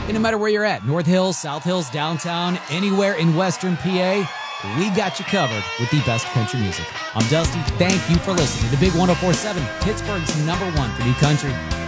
And no matter where you're at, North Hills, South Hills, downtown, anywhere in Western PA, we got you covered with the best country music. I'm Dusty. Thank you for listening to Big 104.7, Pittsburgh's #1 for new country.